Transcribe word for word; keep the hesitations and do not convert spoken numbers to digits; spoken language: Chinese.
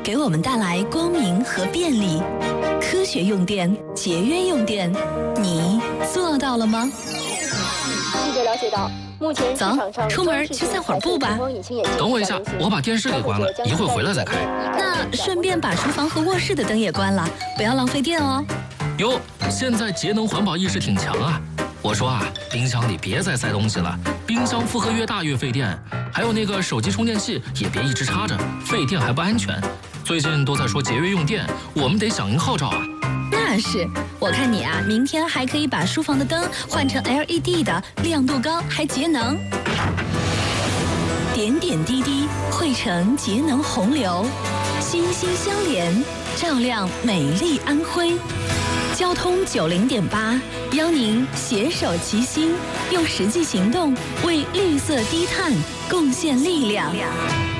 给我们带来光明和便利。科学用电，节约用电，你做到了吗？ 记者了解到，目前市场上走，出门去散会儿步吧。 等我一下，我把电视给关了，一会儿回来再开。 那顺便把厨房和卧室的灯也关了，不要浪费电哦。 哟，现在节能环保意识挺强啊！我说啊，冰箱里别再塞东西了，冰箱负荷越大越费电。还有那个手机充电器也别一直插着，费电还不安全。最近都在说节约用电，我们得响应号召啊。 那是，我看你啊，明天还可以把书房的灯换成 L E D 的，亮度高还节能。点点滴滴汇成节能洪流，心心相连，照亮美丽安徽。交通九零点八，邀您携手齐心，用实际行动为绿色低碳贡献力量。